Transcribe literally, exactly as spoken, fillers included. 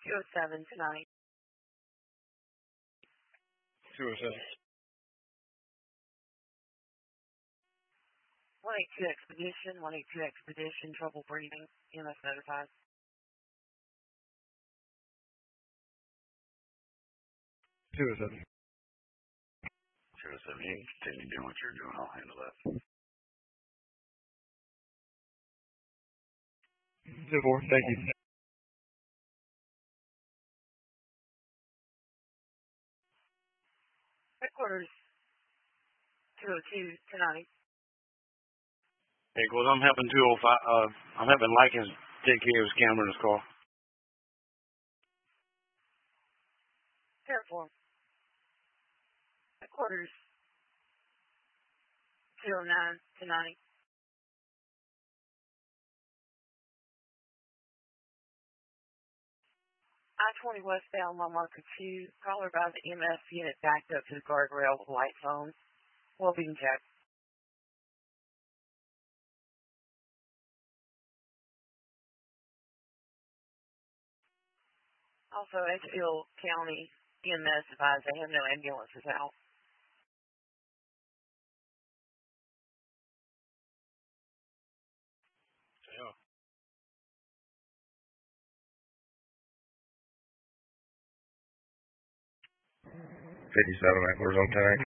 two oh seven tonight. two oh seven. one eighty-two Expedition, one eighty-two Expedition, trouble breathing, E M S notified. two oh seven. two oh seven, you can continue doing what you're doing, I'll handle that. two four, thank you. Headquarters, two oh two tonight. Hey, Gordon, I'm helping two oh five, uh, I'm helping Likens take care of his camera in his car. Terraform. Headquarters, two oh nine tonight. I twenty westbound, mile marker two. Caller by the E M S unit backed up to the guardrail with light phone. Well being checked. Also, Edgefield County E M S advised they have no ambulances out. Yeah. fifty-seven, headquarters on ten.